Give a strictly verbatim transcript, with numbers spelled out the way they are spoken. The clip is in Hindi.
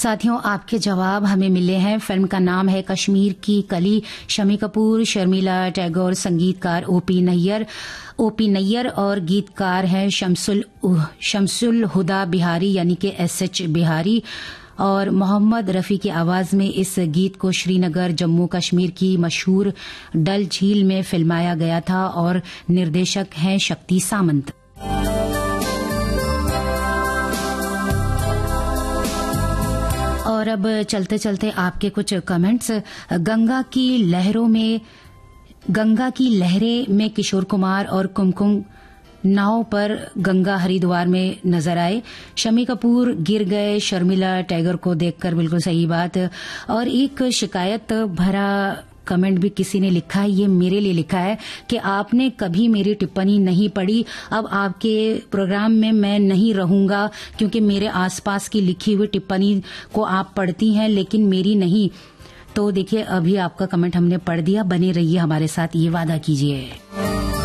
साथियों, आपके जवाब हमें मिले हैं। फिल्म का नाम है कश्मीर की कली। शमी कपूर, शर्मिला टैगोर, संगीतकार ओपी नैयर ओपी नैयर और गीतकार हैं शमसुल शमसुल हुदा बिहारी यानी कि एस एच बिहारी। और मोहम्मद रफ़ी की आवाज में इस गीत को श्रीनगर जम्मू कश्मीर की मशहूर डल झील में फिल्माया गया था और निर्देशक हैं शक्ति सामंत। और अब चलते चलते आपके कुछ कमेंट्स। गंगा की लहरों में गंगा की लहरें में किशोर कुमार और कुमकुम नाव पर गंगा हरिद्वार में नजर आए। शमी कपूर गिर गए शर्मिला टैगोर को देखकर, बिल्कुल सही बात। और एक शिकायत भरा कमेंट भी किसी ने लिखा है, ये मेरे लिए लिखा है कि आपने कभी मेरी टिप्पणी नहीं पढ़ी, अब आपके प्रोग्राम में मैं नहीं रहूंगा क्योंकि मेरे आसपास की लिखी हुई टिप्पणी को आप पढ़ती हैं लेकिन मेरी नहीं। तो देखिए, अभी आपका कमेंट हमने पढ़ दिया, बने रहिए हमारे साथ, ये वादा कीजिए।